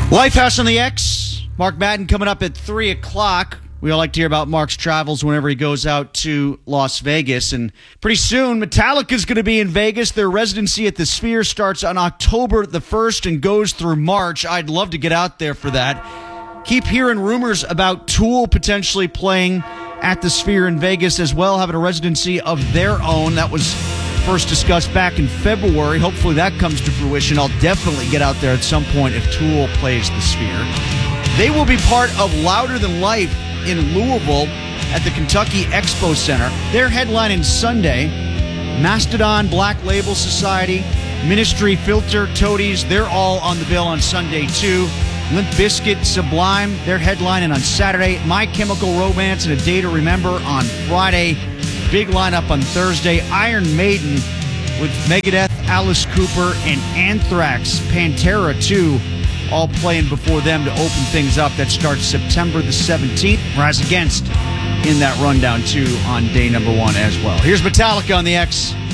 Lifehouse on the X. Mark Madden coming up at 3 o'clock. We all like to hear about Mark's travels whenever he goes out to Las Vegas. And pretty soon, Metallica's going to be in Vegas. Their residency at the Sphere starts on October the 1st and goes through March. I'd love to get out there for that. Keep hearing rumors about Tool potentially playing at the Sphere in Vegas as well, having a residency of their own. That was first discussed back in February. Hopefully that comes to fruition. I'll definitely get out there at some point if Tool plays the Sphere. They will be part of Louder Than Life in Louisville at the Kentucky Expo Center. They're headlining Sunday. Mastodon, Black Label Society, Ministry, Filter, Toadies, they're all on the bill on Sunday too. Limp Bizkit, Sublime, they're headlining on Saturday. My Chemical Romance and A Day to Remember on Friday. Big lineup on Thursday. Iron Maiden with Megadeth, Alice Cooper, and Anthrax, Pantera too, all playing before them to open things up. That starts September the 17th. Rise Against in that rundown too on day number one as well. Here's Metallica on the X.